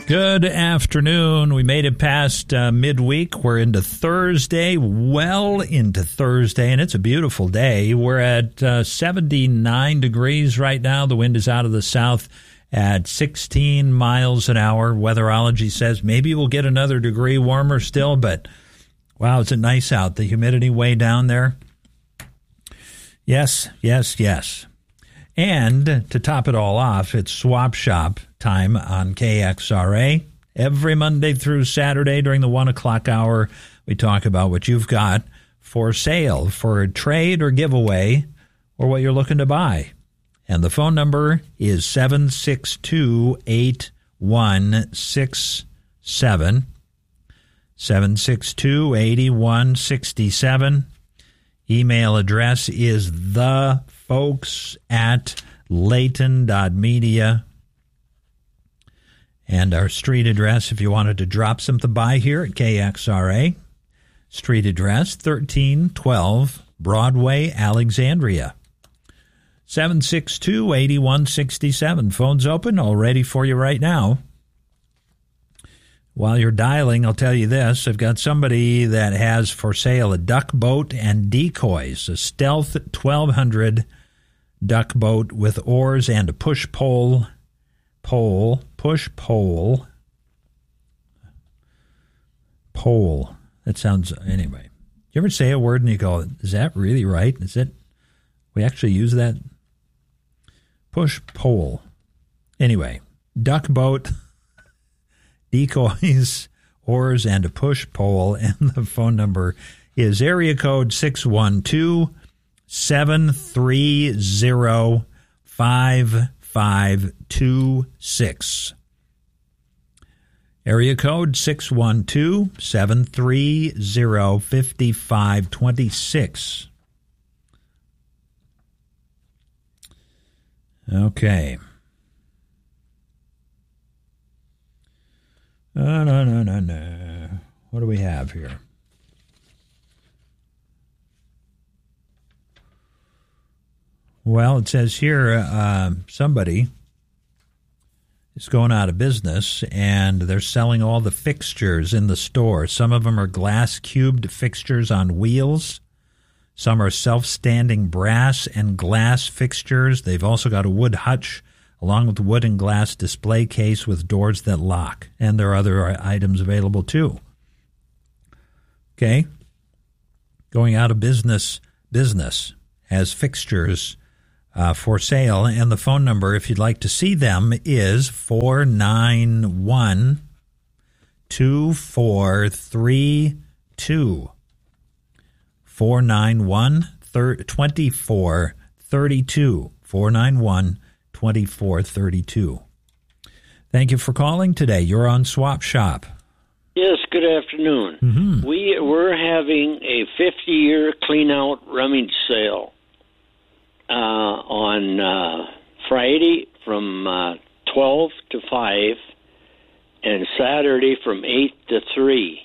Good afternoon. We made it past midweek. We're into Thursday, well into Thursday, and it's a beautiful day. We're at 79 degrees right now. The wind is out of the south at 16 miles an hour. Weatherology says maybe we'll get another degree warmer still, but wow, is it nice out. The humidity way down there. Yes, yes, yes. And to top it all off, it's Swap Shop time on KXRA. Every Monday through Saturday during the 1 o'clock hour, we talk about what you've got for sale, for a trade or giveaway, or what you're looking to buy. And the phone number is 762-8167, 762-8167. Email address is thefolks@layton.media. And our street address, if you wanted to drop something by here at KXRA, street address 1312 Broadway, Alexandria. 762-8167. Phone's open, all ready for you right now. While you're dialing, I'll tell you this. I've got somebody that has for sale a duck boat and decoys, a Stealth 1200 duck boat with oars and a push pole. Pole. That sounds, anyway. You ever say a word and you go, is that really right? Is it, we actually use that? Push pole. Anyway, duck boat, decoys, oars, and a push pole. And the phone number is area code 612-730-5526. Area code 612-730-5526. Okay. No. What do we have here? Well, it says here somebody is going out of business, and they're selling all the fixtures in the store. Some of them are glass cubed fixtures on wheels. Some are self-standing brass and glass fixtures. They've also got a wood hutch along with the wood and glass display case with doors that lock. And there are other items available too. Okay. Going out of business as fixtures for sale. And the phone number, if you'd like to see them, is 491-2432. 491-2432. 491-2432. Thank you for calling today. You're on Swap Shop. Yes, good afternoon. Mm-hmm. We're having a 50-year clean-out rummage sale on Friday from 12 to 5 and Saturday from 8 to 3.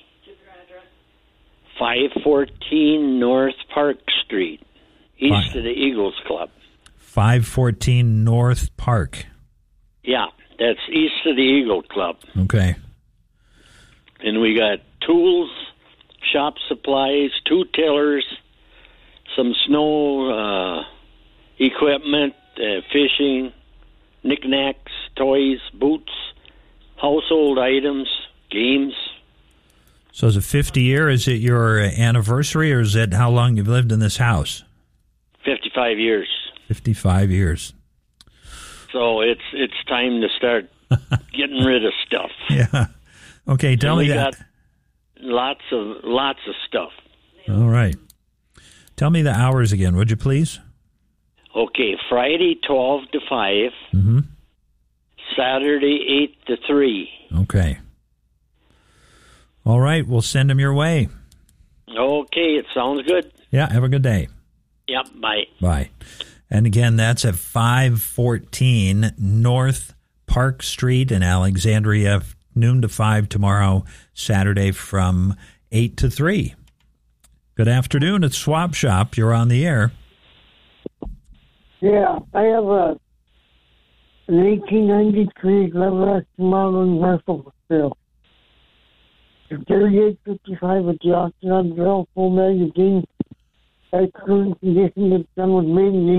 514 North Park Street, east of the Eagles Club. 514 North Park. Yeah, that's east of the Eagle Club. Okay. And we got tools, shop supplies, 2 tillers, some snow equipment, fishing, knickknacks, toys, boots, household items, games. So is it 50 year? Is it your anniversary, or is it how long you've lived in this house? 55 years. 55 years. So it's time to start getting rid of stuff. Yeah. Okay, tell me that. Got lots of stuff. All right. Tell me the hours again, would you please? Okay, Friday 12 to 5. Mm-hmm. Saturday 8 to 3. Okay. All right, we'll send them your way. Okay, it sounds good. Yeah, have a good day. Yep, bye. Bye. And again, that's at 514 North Park Street in Alexandria, noon to 5 tomorrow, Saturday from 8 to 3. Good afternoon. It's Swap Shop. You're on the air. Yeah, I have a an 1893 Leverett Marlin rifle for sale. The 3855 at the Oxnard Drill full magazine. Excellent condition. The gun was made in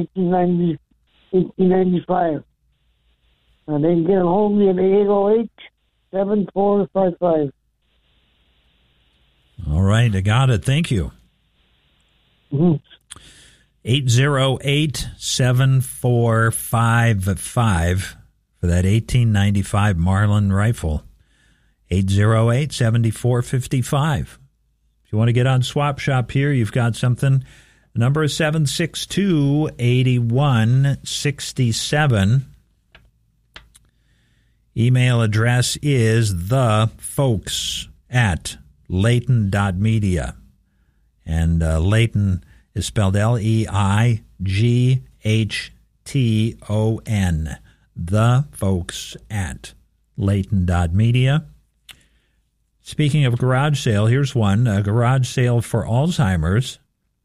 1895. And they can get a hold of me at 808-7455. All right, I got it. Thank you. 808-7455 for that 1895 Marlin rifle. 808-7455. If you want to get on Swap Shop here, you've got something. The number is 762-8167. Email address is thefolks@leighton.media. And Leighton is spelled Leighton. thefolks@leighton.media. Speaking of garage sale, here's one. A garage sale for Alzheimer's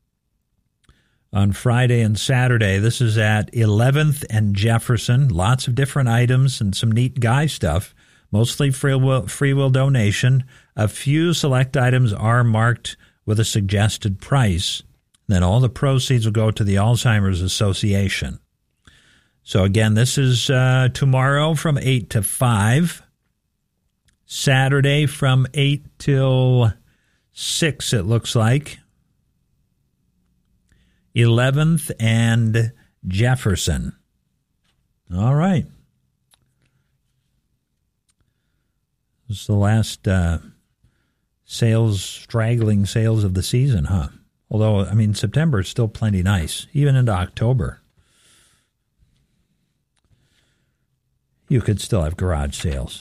on Friday and Saturday. This is at 11th and Jefferson. Lots of different items and some neat guy stuff. Mostly free will donation. A few select items are marked with a suggested price. Then all the proceeds will go to the Alzheimer's Association. So again, this is tomorrow from 8 to 5. Saturday from 8 till 6, it looks like. 11th and Jefferson. All right. This is the last straggling sales of the season, huh? Although, I mean, September is still plenty nice, even into October. You could still have garage sales.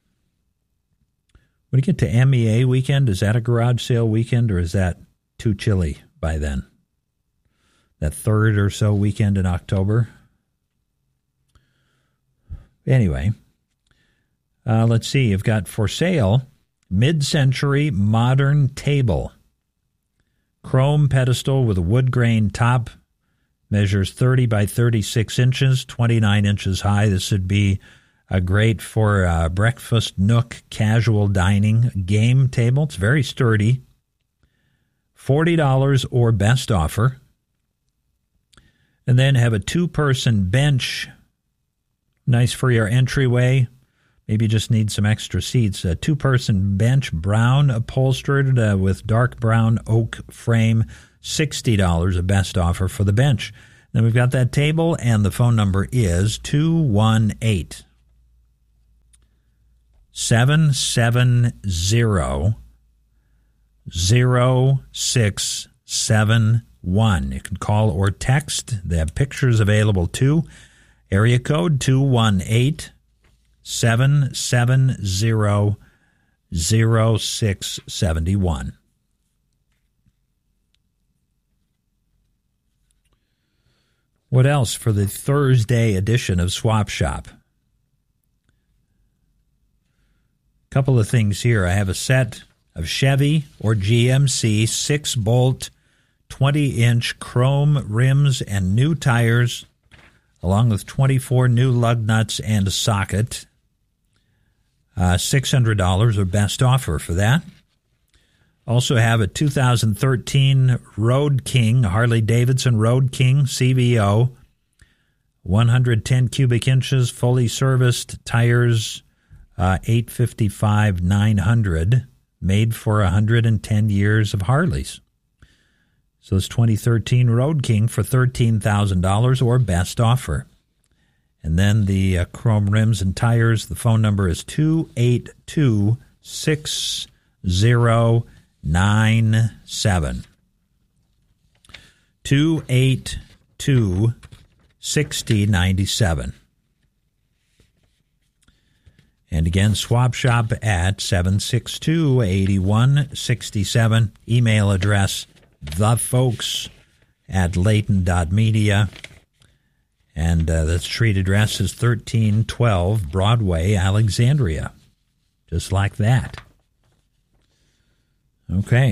When you get to MEA weekend, is that a garage sale weekend, or is that too chilly by then? That third or so weekend in October? Anyway, let's see. You've got for sale, mid-century modern table. Chrome pedestal with a wood grain top. Measures 30 by 36 inches, 29 inches high. This would be great for breakfast nook, casual dining, game table. It's very sturdy. $40 or best offer. And then have a two-person bench. Nice for your entryway. Maybe you just need some extra seats. A two-person bench, brown upholstered with dark brown oak frame. $60 a best offer for the bench. Then we've got that table, and the phone number is 218-770-0671. You can call or text. They have pictures available too. Area code 218-770-0671. What else for the Thursday edition of Swap Shop? A couple of things here. I have a set of Chevy or GMC 6-bolt 20-inch chrome rims and new tires, along with 24 new lug nuts and a socket. $600 or best offer for that. Also have a 2013 Road King, Harley-Davidson Road King CVO, 110 cubic inches, fully serviced tires, 855-900, made for 110 years of Harleys. So it's 2013 Road King for $13,000 or best offer. And then the chrome rims and tires, the phone number is 282-6097. 282-6097. And again, Swap Shop at 762-8167. Email address, thefolks@leighton.media. And the street address is 1312 Broadway, Alexandria. Just like that. Okay.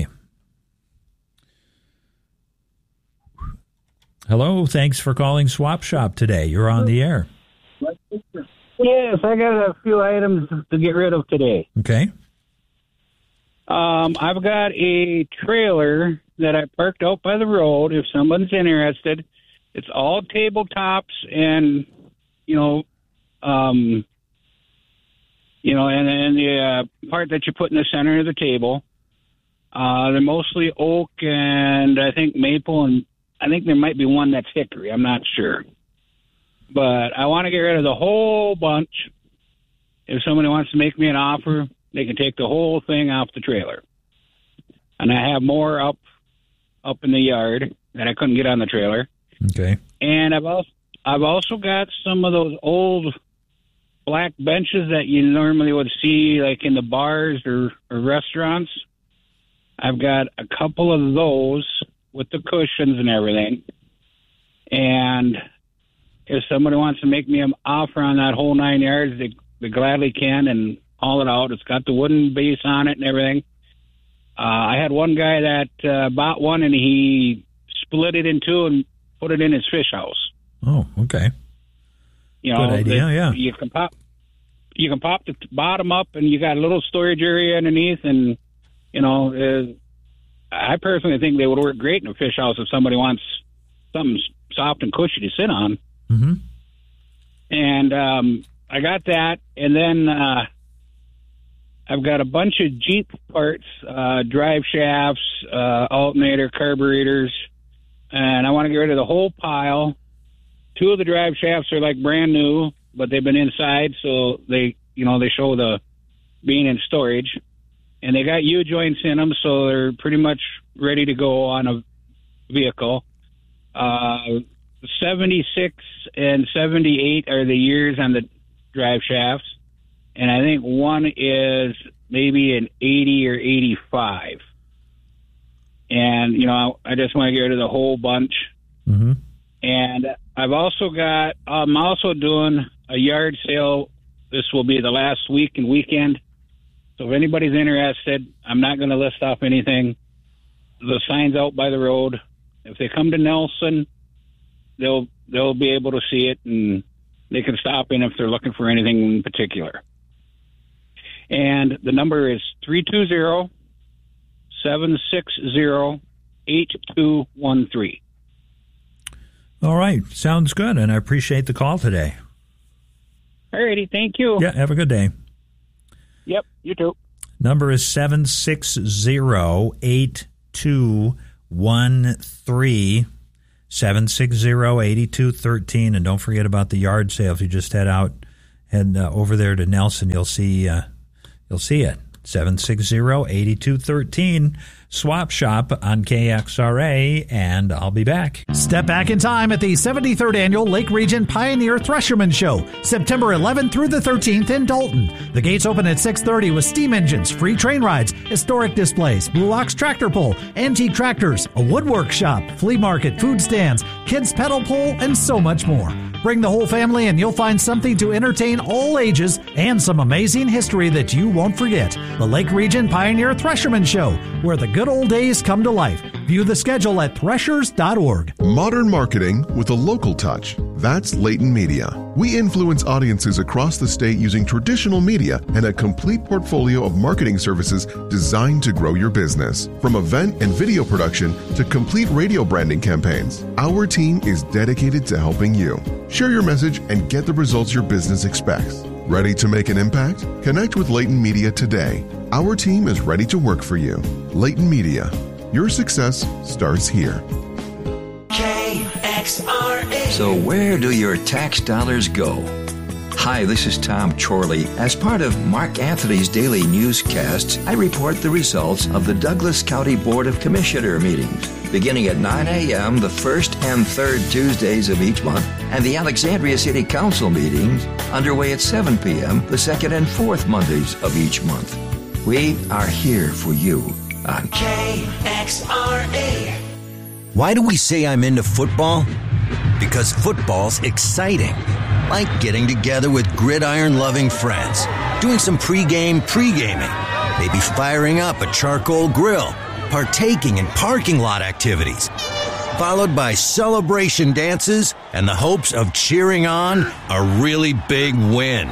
Hello, thanks for calling Swap Shop today. You're on the air. Yes, I got a few items to get rid of today. Okay. I've got a trailer that I parked out by the road. If someone's interested, it's all tabletops and, and the part that you put in the center of the table. They're mostly oak and I think maple, and I think there might be one that's hickory. I'm not sure. But I want to get rid of the whole bunch. If somebody wants to make me an offer, they can take the whole thing off the trailer. And I have more up in the yard that I couldn't get on the trailer. Okay. And I've also got some of those old black benches that you normally would see like in the bars or restaurants. I've got a couple of those with the cushions and everything. And if somebody wants to make me an offer on that whole 9 yards, they gladly can and haul it out. It's got the wooden base on it and everything. I had one guy that bought one and he split it in two and put it in his fish house. Oh, okay. Good idea, yeah. You can pop the bottom up and you got a little storage area underneath, and I personally think they would work great in a fish house if somebody wants something soft and cushy to sit on. Mm-hmm. And I got that, and then I've got a bunch of Jeep parts, drive shafts, alternator, carburetors, and I want to get rid of the whole pile. 2 of the drive shafts are like brand new, but they've been inside, so they show the being in storage. And they got U-joints in them, so they're pretty much ready to go on a vehicle. 76 and 78 are the years on the drive shafts. And I think one is maybe an 80 or 85. And, I just want to get rid of the whole bunch. Mm-hmm. And I'm also doing a yard sale. This will be the last week and weekend. So if anybody's interested, I'm not going to list off anything. The sign's out by the road. If they come to Nelson, they'll be able to see it, and they can stop in if they're looking for anything in particular. And the number is 320-760-8213. All right. Sounds good, and I appreciate the call today. All righty. Thank you. Yeah, have a good day. Yep, you too. Number is 760-8213, 760-8213, and don't forget about the yard sale. If you just head over there to Nelson, you'll see it. 760-8213. Swap Shop on KXRA, and I'll be back. Step back in time at the 73rd Annual Lake Region Pioneer Thresherman Show, September 11th through the 13th in Dalton. The gates open at 6:30 with steam engines, free train rides, historic displays, Blue Ox tractor pull, antique tractors, a woodwork shop, flea market, food stands, kids pedal pull, and so much more. Bring the whole family and you'll find something to entertain all ages and some amazing history that you won't forget. The Lake Region Pioneer Thresherman Show, where the good old days come to life. View the schedule at threshers.org. Modern marketing with a local touch. That's Layton Media. We influence audiences across the state using traditional media and a complete portfolio of marketing services designed to grow your business. From event and video production to complete radio branding campaigns, our team is dedicated to helping you. Share your message and get the results your business expects. Ready to make an impact? Connect with Layton Media today. Our team is ready to work for you. Layton Media. Your success starts here. KXRA. So where do your tax dollars go? Hi, this is Tom Chorley. As part of Mark Anthony's daily newscasts, I report the results of the Douglas County Board of Commissioner meetings, beginning at 9 a.m. the first and third Tuesdays of each month, and the Alexandria City Council meetings underway at 7 p.m. the second and fourth Mondays of each month. We are here for you on KXRA. Why do we say I'm into football? Because football's exciting. Like getting together with gridiron-loving friends, doing some pre-gaming, maybe firing up a charcoal grill, partaking in parking lot activities. followed by celebration dances and the hopes of cheering on a really big win.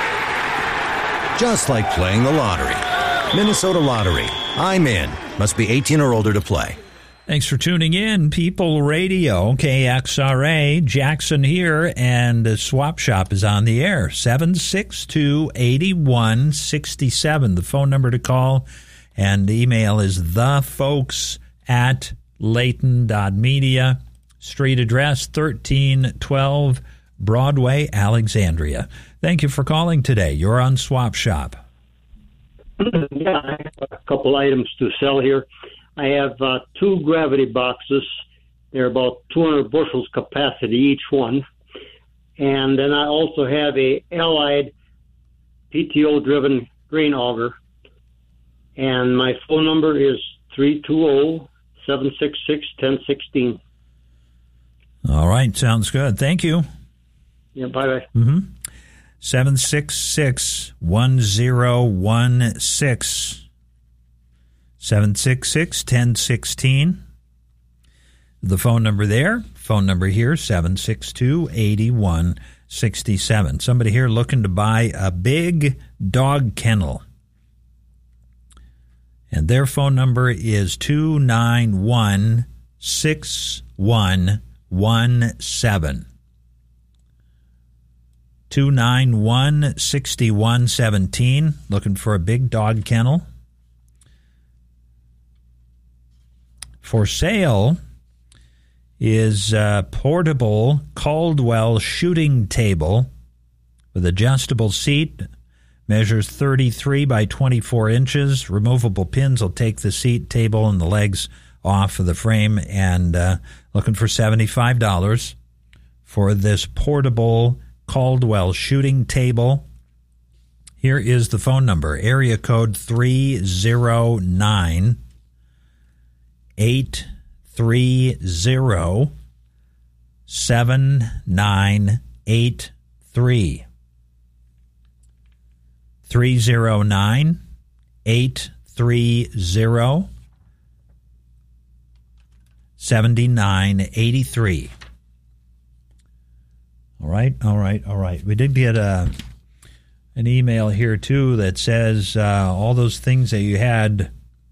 Just like playing the lottery. Minnesota Lottery. I'm in. Must be 18 or older to play. Thanks for tuning in, People Radio, KXRA, Jackson here, and the Swap Shop is on the air, 762-8167, the phone number to call, and the email is thefolks@layton.media, street address 1312 Broadway, Alexandria. Thank you for calling today. You're on Swap Shop. Yeah, I have a couple items to sell here. I have 2 gravity boxes. They're about 200 bushels capacity each one. And then I also have a Allied PTO-driven grain auger. And my phone number is 320-766-1016. All right, sounds good. Thank you. Yeah, bye-bye. 766-1016. 766-1016. The phone number there. Phone number here, 762-8167. Somebody here looking to buy a big dog kennel. And their phone number is 291-6117. 291-6117. Looking for a big dog kennel. For sale is a portable Caldwell shooting table with adjustable seat, measures 33 by 24 inches. Removable pins will take the seat, table, and the legs off of the frame, and looking for $75 for this portable Caldwell shooting table. Here is the phone number, area code 309-830-7983. 309-830-7983. All right. We did get an email here, too, that says all those things that you had.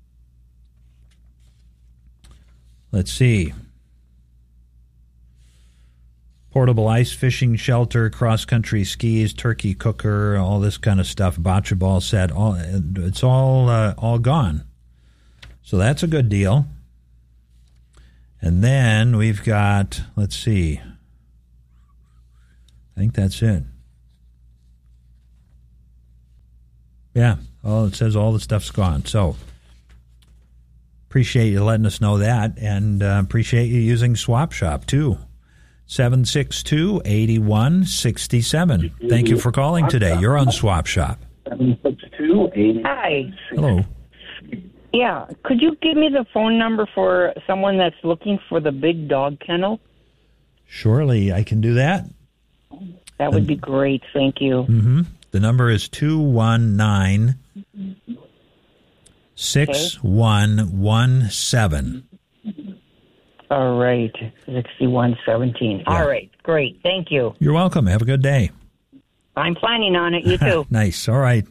Let's see. Portable ice fishing shelter, cross-country skis, turkey cooker, all this kind of stuff, bocce ball set. It's all gone. So that's a good deal. And then we've got, let's see. I think that's it. Yeah. It says all the stuff's gone. So appreciate you letting us know that, and appreciate you using Swap Shop, too. 762-8167. Thank you for calling today. You're on Swap Shop. 762-8167. Hi. Hello. Yeah. Could you give me the phone number for someone that's looking for the big dog kennel? Surely, I can do that. That would be great. Thank you. Mm-hmm. The number is 219-6117. All right. 6117. Yeah. All right. Great. Thank you. You're welcome. Have a good day. I'm planning on it. You too. Nice. All right.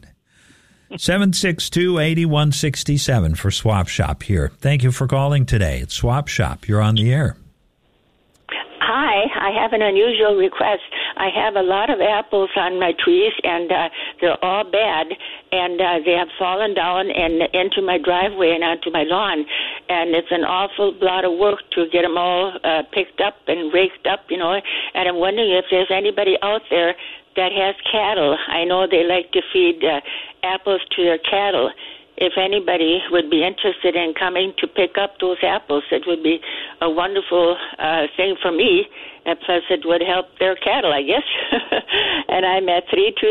762-8167 for Swap Shop here. Thank you for calling today. It's Swap Shop. You're on the air. Hi, I have an unusual request. I have a lot of apples on my trees, and they're all bad, and they have fallen down and into my driveway and onto my lawn, and it's an awful lot of work to get them all picked up and raked up, and I'm wondering if there's anybody out there that has cattle. I know they like to feed apples to their cattle. If anybody would be interested in coming to pick up those apples, it would be a wonderful thing for me, and plus it would help their cattle, I guess. And I'm at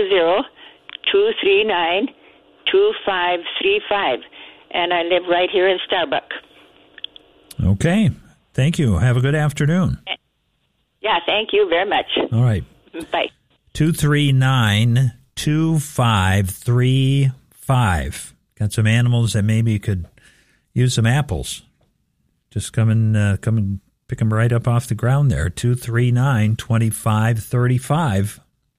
320-239-2535, and I live right here in Starbuck. Okay. Thank you. Have a good afternoon. Yeah, thank you very much. All right. Bye. 239-2535. Got some animals that maybe could use some apples. Just come and Pick them right up off the ground there, 239-2535.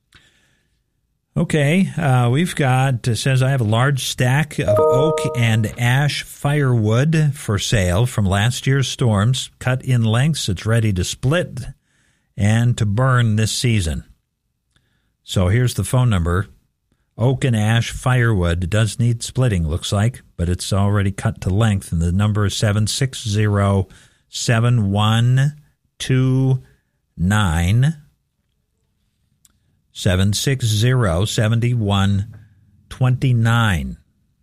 Okay, we've got, it says I have a large stack of oak and ash firewood for sale from last year's storms, cut in lengths. It's ready to split and to burn this season. So here's the phone number. Oak and ash firewood. It does need splitting, looks like, but it's already cut to length, and the number is 760-7129. 760-7129.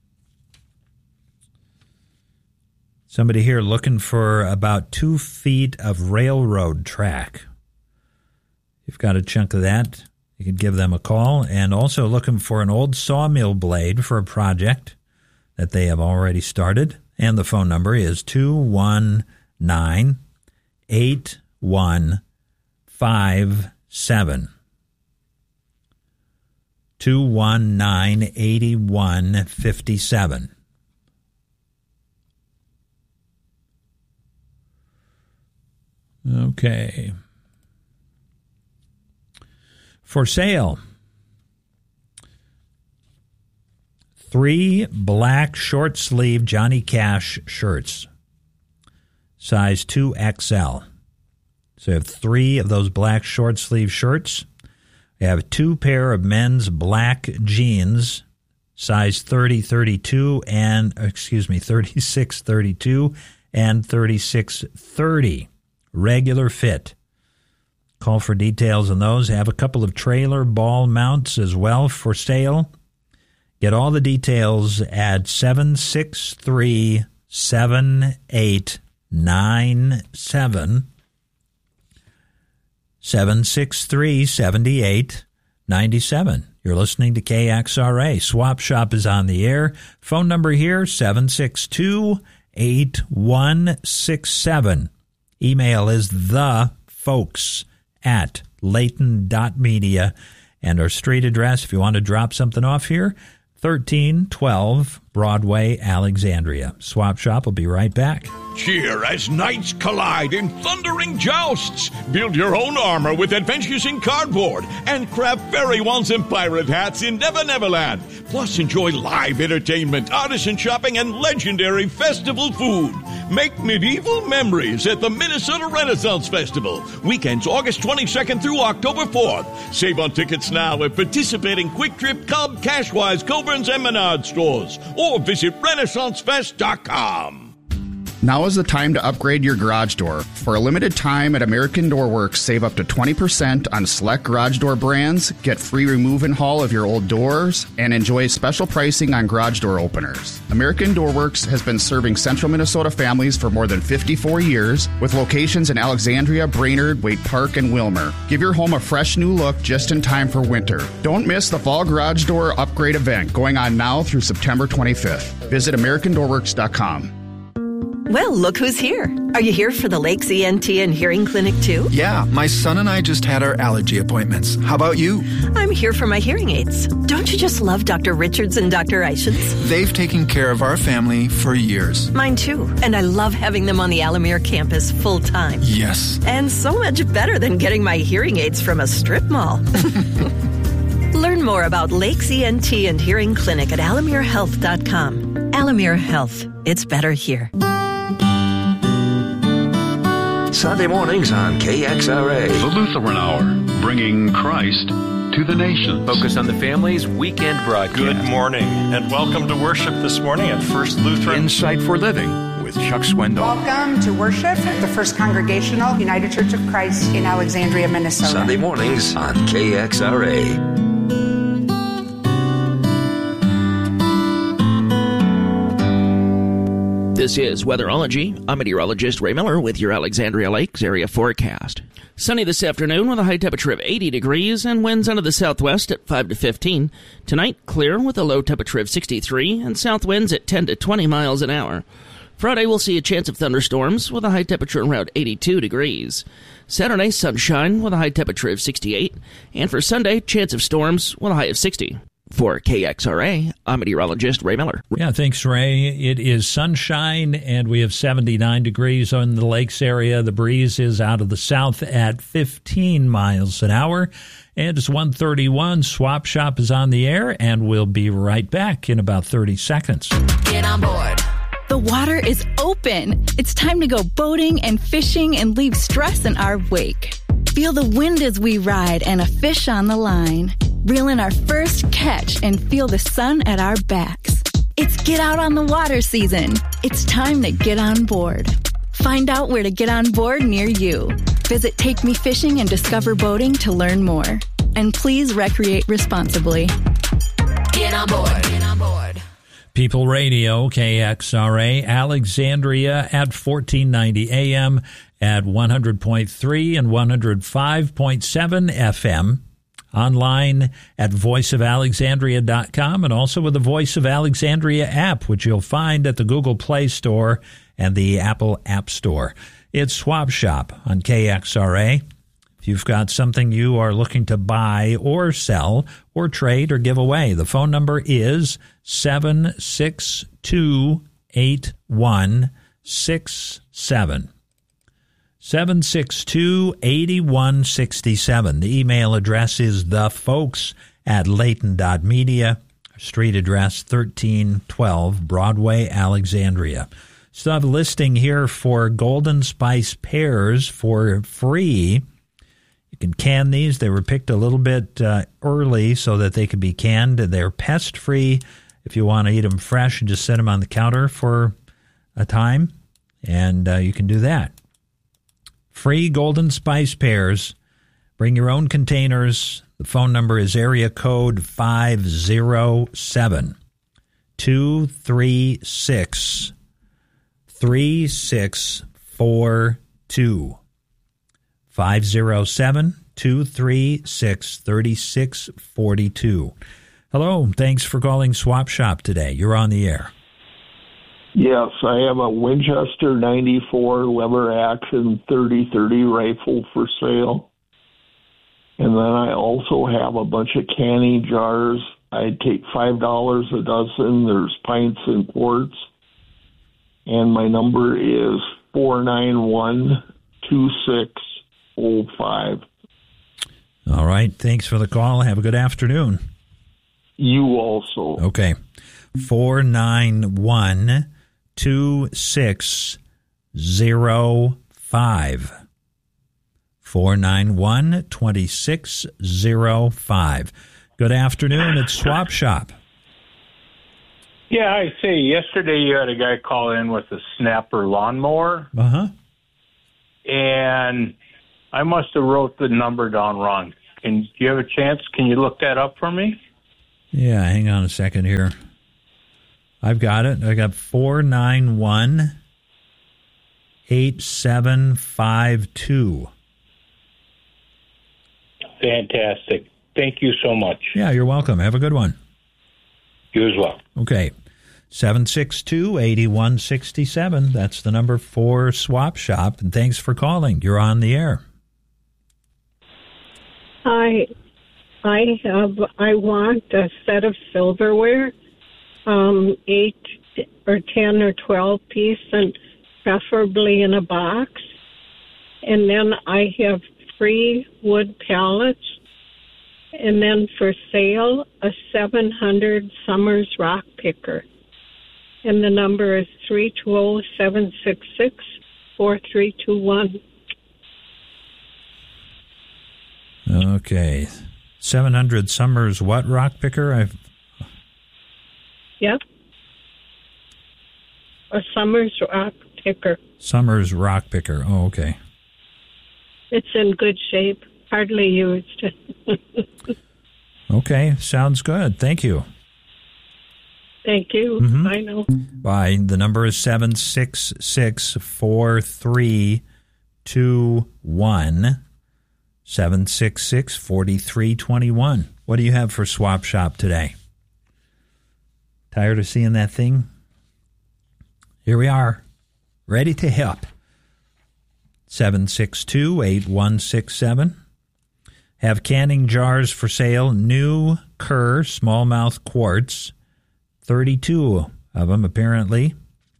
Somebody here looking for about 2 feet of railroad track. You've got a chunk of that. You can give them a call. And also looking for an old sawmill blade for a project that they have already started. And the phone number is 219-8157. 219-8157. Okay. For sale, 3 black short-sleeve Johnny Cash shirts, size 2XL. So you have 3 of those black short-sleeve shirts. You have 2 pair of men's black jeans, size 36-32 and 36-30, regular fit. Call for details on those. I have a couple of trailer ball mounts as well for sale. Get all the details at 763-7897. 763-7897. You're listening to KXRA. Swap Shop is on the air. Phone number here, 762-8167. Email is thefolks@layton.media. And our street address, if you want to drop something off here, 1312 Broadway, Alexandria. Swap Shop will be right back. Cheer as knights collide in thundering jousts. Build your own armor with Adventures in Cardboard and craft fairy wands and pirate hats in Never Neverland. Plus, enjoy live entertainment, artisan shopping, and legendary festival food. Make medieval memories at the Minnesota Renaissance Festival. Weekends August 22nd through October 4th. Save on tickets now at participating Quick Trip, Cub, Cashwise, Coburn's, and Menard stores. Or visit RenaissanceFest.com. Now is the time to upgrade your garage door. For a limited time at American Door Works, save up to 20% on select garage door brands, get free remove and haul of your old doors, and enjoy special pricing on garage door openers. American Door Works has been serving central Minnesota families for more than 54 years, with locations in Alexandria, Brainerd, Waite Park, and Wilmer. Give your home a fresh new look just in time for winter. Don't miss the Fall Garage Door Upgrade event going on now through September 25th. Visit AmericanDoorWorks.com. Well, look who's here. Are you here for the Lakes ENT and Hearing Clinic, too? Yeah, my son and I just had our allergy appointments. How about you? I'm here for my hearing aids. Don't you just love Dr. Richards and Dr. Eichens? They've taken care of our family for years. Mine, too. And I love having them on the Alamere campus full-time. Yes. And so much better than getting my hearing aids from a strip mall. Learn more about Lakes ENT and Hearing Clinic at AlamereHealth.com. Alamere Health. It's better here. Sunday mornings on KXRA. The Lutheran Hour, bringing Christ to the nations. Focus on the Family's weekend broadcast. Good morning, and welcome to worship this morning at First Lutheran. Insight for Living with Chuck Swindoll. Welcome to worship at the First Congregational United Church of Christ in Alexandria, Minnesota. Sunday mornings on KXRA. This is Weatherology. I'm meteorologist Ray Miller with your Alexandria Lakes area forecast. Sunny this afternoon with a high temperature of 80 degrees and winds out of the southwest at 5 to 15. Tonight, clear with a low temperature of 63 and south winds at 10 to 20 miles an hour. Friday, we'll see a chance of thunderstorms with a high temperature around 82 degrees. Saturday, sunshine with a high temperature of 68. And for Sunday, chance of storms with a high of 60. For KXRA, I'm meteorologist Ray Miller. Yeah, thanks, Ray. It is sunshine, and we have 79 degrees on the lakes area. The breeze is out of the south at 15 miles an hour. And it's 1:31. Swap Shop is on the air, and we'll be right back in about 30 seconds. Get on board. The water is open. It's time to go boating and fishing and leave stress in our wake. Feel the wind as we ride and a fish on the line. Reel in our first catch and feel the sun at our backs. It's Get Out on the Water season. It's time to get on board. Find out where to get on board near you. Visit Take Me Fishing and Discover Boating to learn more. And please recreate responsibly. Get on board. Get on board. People Radio, KXRA, Alexandria at 1490 AM at 100.3 and 105.7 FM. Online at voiceofalexandria.com and also with the Voice of Alexandria app, which you'll find at the Google Play Store and the Apple App Store. It's Swap Shop on KXRA. If you've got something you are looking to buy or sell or trade or give away, the phone number is 762-8167. 762-8167. The email address is thefolks@layton.media. Street address 1312 Broadway, Alexandria. Still have a listing here for Golden Spice pears for free. You can can these. They were picked a little bit early so that they could be canned. They're pest-free. If you want to eat them fresh, and just set them on the counter for a time, and you can do that. Free Golden Spice pears. Bring your own containers. The phone number is area code 507-236-3642. 507-236-3642. Hello, thanks for calling Swap Shop today. You're on the air. Yes, I have a Winchester 94 lever action 30-30 rifle for sale. And then I also have a bunch of canning jars. I take $5 a dozen. There's pints and quarts. And my number is 491-2605. All right, thanks for the call. Have a good afternoon. You also. Okay. 491-2605. 491-2605. Good afternoon. It's Swap Shop. Yeah, I see. Yesterday you had a guy call in with a snapper lawnmower. Uh-huh. And I must have wrote the number down wrong. Do you have a chance? Can you look that up for me? Yeah, hang on a second here. I've got it. I got 491-8752. Fantastic. Thank you so much. Yeah, you're welcome. Have a good one. You as well. Okay. 762-8167. That's the number for Swap Shop. And thanks for calling. You're on the air. Hi. I want a set of silverware, 8 or 10 or 12 piece, and preferably in a box. And then I have free wood pallets. And then for sale, a 700 Summers rock picker. And the number is 320-766-4321. Okay. 700 Summers what rock picker? Yep. A Summers rock picker. Summers rock picker. Oh, okay. It's in good shape. Hardly used. Okay. Sounds good. Thank you. Thank you. Mm-hmm. I know. Bye. The number is 766-4321. 766-4321. What do you have for Swap Shop today? Tired of seeing that thing? Here we are, ready to help. 762-8167. Have canning jars for sale, new Kerr smallmouth quartz, 32 of them apparently.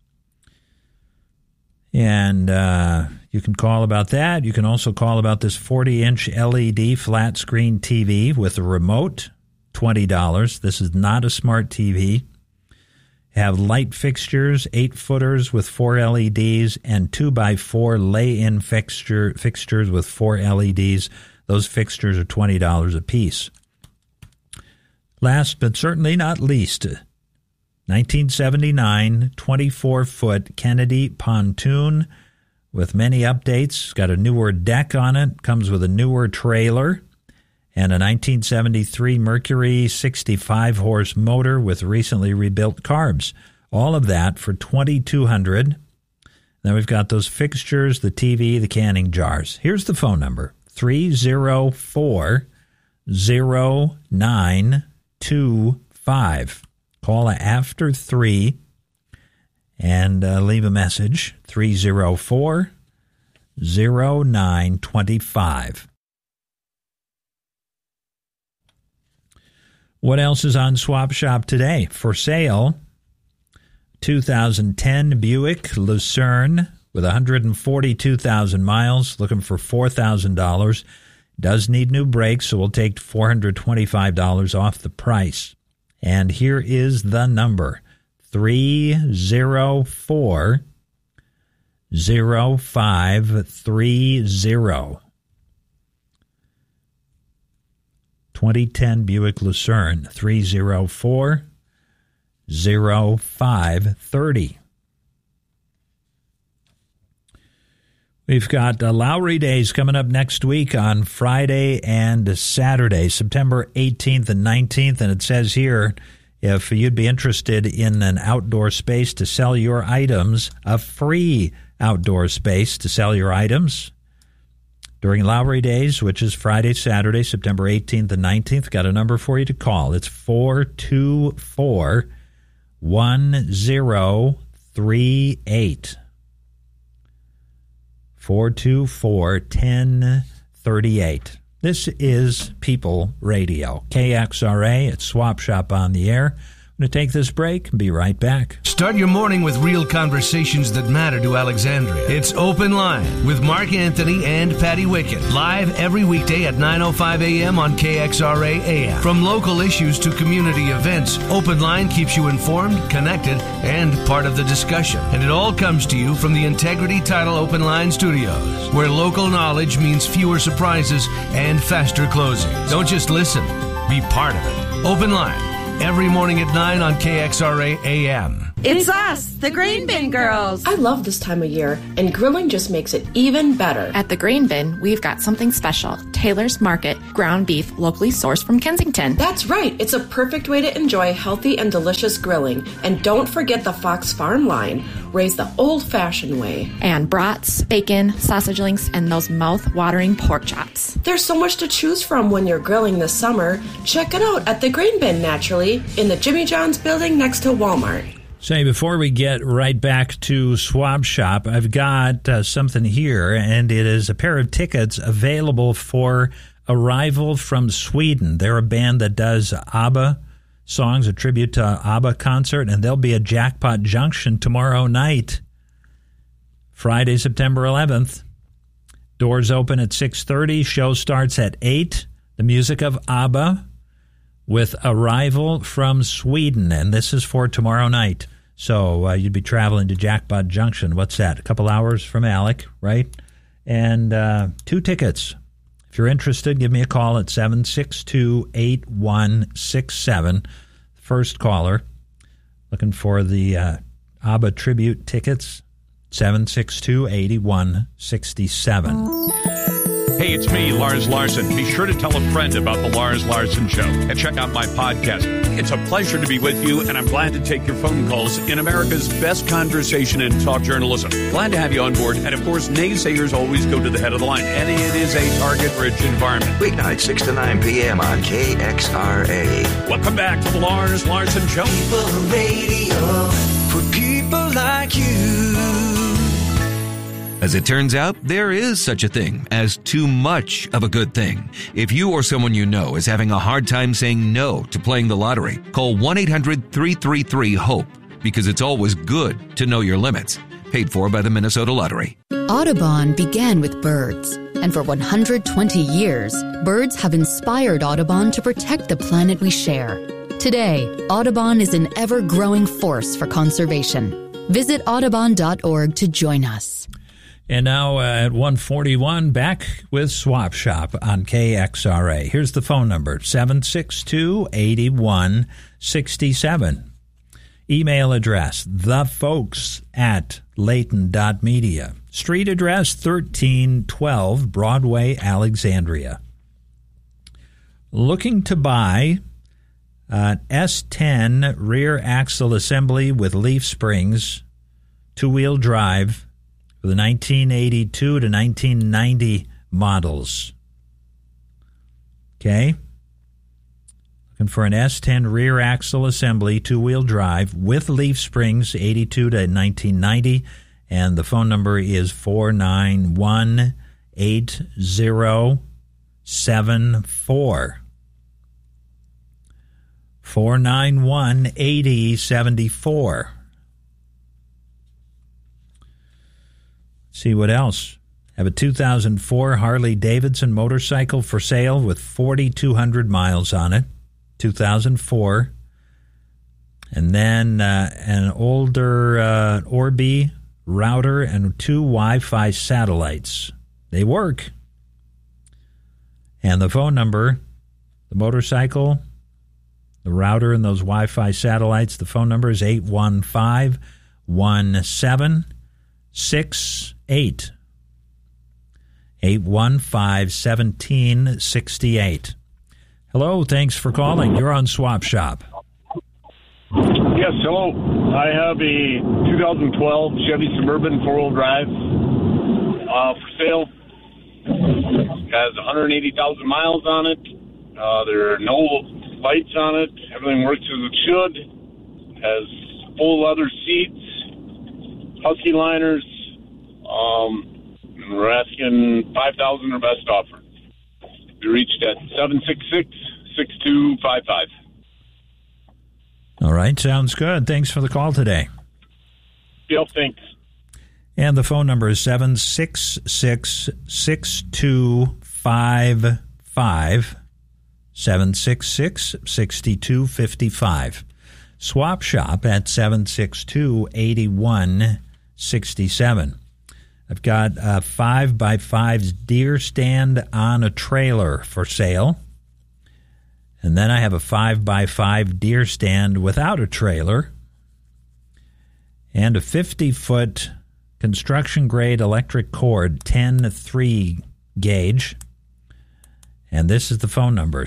And you can call about that. You can also call about this 40-inch LED flat screen TV with a remote, $20. This is not a smart TV. Have light fixtures, 8-footers with 4 LEDs, and 2x4 lay-in fixtures with 4 LEDs. Those fixtures are $20 a piece. Last but certainly not least, 1979 24-foot Kennedy pontoon with many updates. Got a newer deck on it, comes with a newer trailer, and a 1973 Mercury 65-horse motor with recently rebuilt carbs. All of that for $2,200. Then we've got those fixtures, the TV, the canning jars. Here's the phone number, 304-0925. Call after 3 and leave a message, 304-0925. What else is on Swap Shop today? For sale, 2010 Buick Lucerne with 142,000 miles, looking for $4,000. Does need new brakes, so we'll take $425 off the price. And here is the number, 304-0530. 2010 Buick Lucerne, 304-0530. We've got Lowry Days coming up next week on Friday and Saturday, September 18th and 19th. And it says here, if you'd be interested in an outdoor space to sell your items, a free outdoor space to sell your items during Lowry Days, which is Friday, Saturday, September 18th and 19th, got a number for you to call. It's 424-1038. 424-1038. This is People Radio, KXRA. It's Swap Shop on the air. I'm going to take this break and be right back. Start your morning with real conversations that matter to Alexandria. It's Open Line with Mark Anthony and Patty Wickett. Live every weekday at 9:05 a.m. on KXRA AM. From local issues to community events, Open Line keeps you informed, connected, and part of the discussion. And it all comes to you from the Integrity Title Open Line Studios, where local knowledge means fewer surprises and faster closings. Don't just listen, be part of it. Open Line. Every morning at 9 on KXRA AM. It's us, the Grain Bin Girls. I love this time of year, and grilling just makes it even better. At the Grain Bin, we've got something special. Taylor's Market, ground beef locally sourced from Kensington. That's right. It's a perfect way to enjoy healthy and delicious grilling. And don't forget the Fox Farm line, raised the old-fashioned way. And brats, bacon, sausage links, and those mouth-watering pork chops. There's so much to choose from when you're grilling this summer. Check it out at the Grain Bin, naturally, in the Jimmy John's building next to Walmart. Say, before we get right back to Swap Shop, I've got something here, and it is a pair of tickets available for Arrival from Sweden. They're a band that does ABBA songs, a tribute to ABBA concert, and they'll be at Jackpot Junction tomorrow night, Friday, September 11th. Doors open at 6:30. Show starts at 8. The music of ABBA with Arrival from Sweden, and this is for tomorrow night. So you'd be traveling to Jackpot Junction. What's that? A couple hours from Alec, right? And 2 tickets. If you're interested, give me a call at 762-8167. First caller, looking for the ABBA tribute tickets, 762-8167. Hey, it's me, Lars Larson. Be sure to tell a friend about the Lars Larson Show and check out my podcast. It's a pleasure to be with you, and I'm glad to take your phone calls in America's best conversation and talk journalism. Glad to have you on board. And, of course, naysayers always go to the head of the line, and it is a target-rich environment. Weeknight, 6 to 9 p.m. on KXRA. Welcome back to the Lars Larson Show. People Radio for people like you. As it turns out, there is such a thing as too much of a good thing. If you or someone you know is having a hard time saying no to playing the lottery, call 1-800-333-HOPE, because it's always good to know your limits. Paid for by the Minnesota Lottery. Audubon began with birds, and for 120 years, birds have inspired Audubon to protect the planet we share. Today, Audubon is an ever-growing force for conservation. Visit audubon.org to join us. And now at 1:41, back with Swap Shop on KXRA. Here's the phone number, 762-8167. Email address, thefolks@layton.media. Street address, 1312 Broadway, Alexandria. Looking to buy an S10 rear axle assembly with leaf springs, two-wheel drive, for the 1982 to 1990 models. Okay? Looking for an S10 rear axle assembly, two-wheel drive, with leaf springs, 82 to 1990. And the phone number is 491-8074. 491-8074. See what else. Have a 2004 Harley-Davidson motorcycle for sale with 4,200 miles on it. 2004. And then an older Orbi router and 2 Wi-Fi satellites. They work. And the phone number, the motorcycle, the router, and those Wi-Fi satellites, the phone number is 815-1768. 815-1768. Hello, thanks for calling. You're on Swap Shop. Yes, hello. I have a 2012 Chevy Suburban four-wheel drive for sale. It has 180,000 miles on it. There are no lights on it. Everything works as it should. It has full leather seats, Husky liners. We're asking $5,000 or best offer. We reached at 766-6255. All right, sounds good. Thanks for the call today. Yep, thanks. And the phone number is 766-6255. 766-6255. Swap Shop at 762-8167. I've got a 5x5's deer stand on a trailer for sale. And then I have a 5x5 deer stand without a trailer. And a 50-foot construction-grade electric cord, 10-3 gauge. And this is the phone number,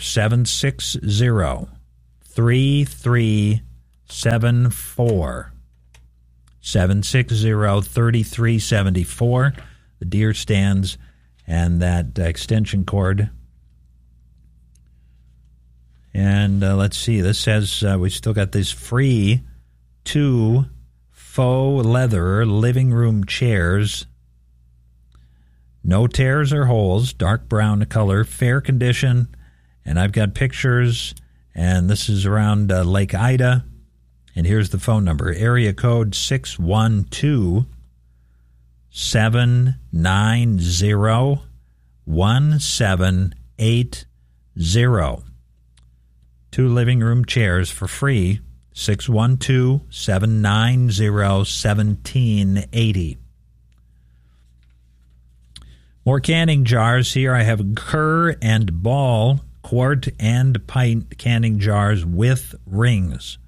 760-3374. 760-3374. The deer stands and that extension cord. And let's see, this says we still got this free 2 faux leather living room chairs. No tears or holes, dark brown color, fair condition. And I've got pictures, and this is around Lake Ida. And here's the phone number, area code 612-790-1780. 2 living room chairs for free, 612-790-1780. More canning jars here. I have Kerr and Ball quart and pint canning jars with rings.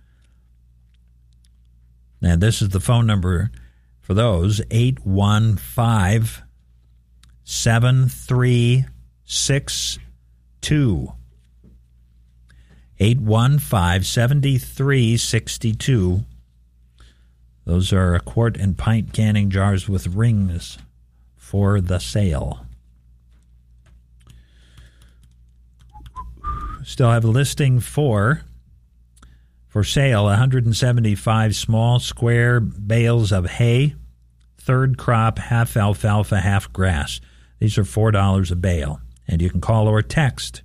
And this is the phone number for those, 815-7362. 815-7362. Those are quart and pint canning jars with rings for the sale. Still have a listing for sale, 175 small square bales of hay, third crop, half alfalfa, half grass. These are $4 a bale. And you can call or text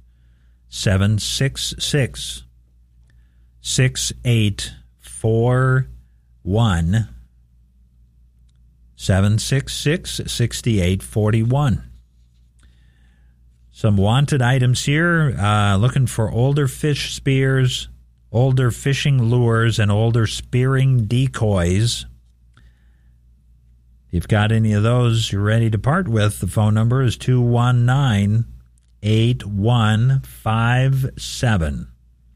766-6841. 766-6841. Some wanted items here, looking for older fish spears, older fishing lures, and older spearing decoys. If you've got any of those you're ready to part with, the phone number is 219-8157.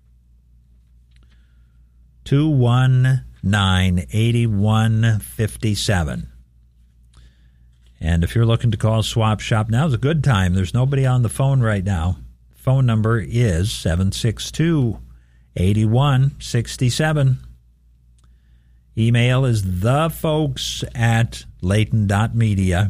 219-8157. And if you're looking to call Swap Shop, now's a good time. There's nobody on the phone right now. Phone number is 762-8167. Email is thefolks@layton.media.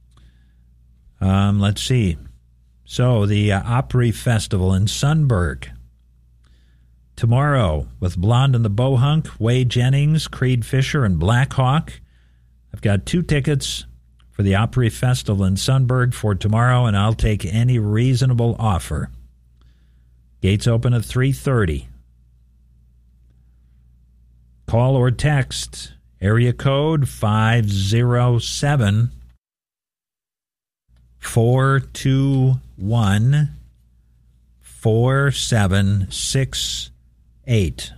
Let's see. So the Opry Festival in Sunburg. Tomorrow with Blonde and the Bohunk, Wade Jennings, Creed Fisher, and Black Hawk. I've got 2 tickets for the Opry Festival in Sunburg for tomorrow, and I'll take any reasonable offer. Gates open at 3:30. Call or text area code 507-421-4768.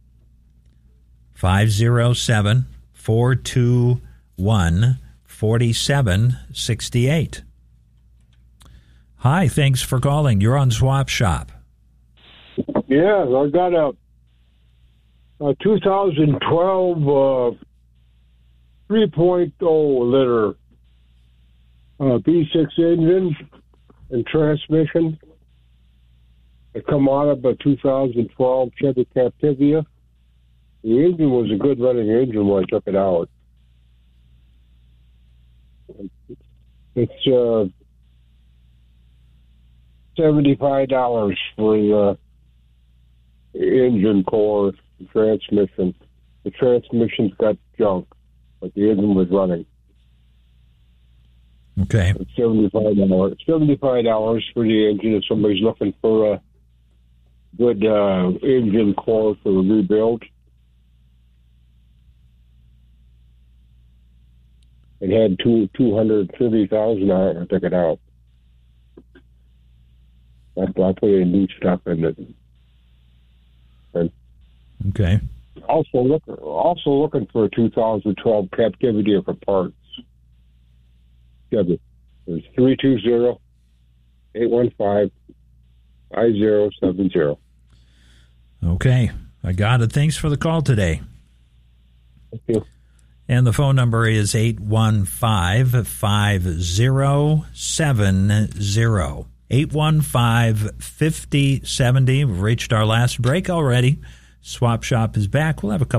507-421-4768. Hi, thanks for calling. You're on Swap Shop. Yeah, I got a 2012 3.0 liter V6 engine and transmission. It come out of a 2012 Chevy Captivia. The engine was a good running engine when I took it out. It's $75 for the engine core. The transmission. The transmission's got junk, but the engine was running. Okay. It's $75. $75 for the engine if somebody's looking for a good engine core for the rebuild. It had 230,000 on it. I took it out. I put in new stuff in it. And okay. Also looking for a 2012 Captivia for parts. It's 320-815-5070. Okay. I got it. Thanks for the call today. Thank you. And the phone number is 815-5070. 815-5070. We've reached our last break already. Swap Shop is back. We'll have a couple